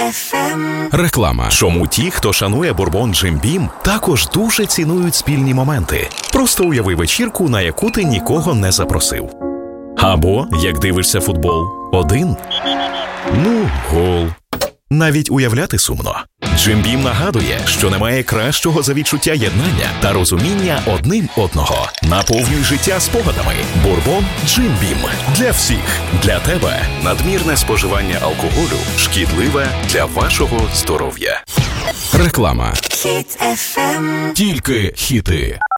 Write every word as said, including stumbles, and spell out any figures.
еф ем. Реклама. Чому ті, хто шанує бурбон Джим Бім, також дуже цінують спільні моменти. Просто уяви вечірку, на яку ти нікого не запросив. Або, як дивишся футбол, один. Ну, гол. Навіть уявляти сумно. Джим Бім нагадує, що немає кращого за відчуття єднання та розуміння одним одного. Наповнюй життя спогадами. Бурбон Джим Бім. Для всіх. Для тебе. Надмірне споживання алкоголю шкідливе для вашого здоров'я. Реклама. Хіт еф ем. Тільки хіти.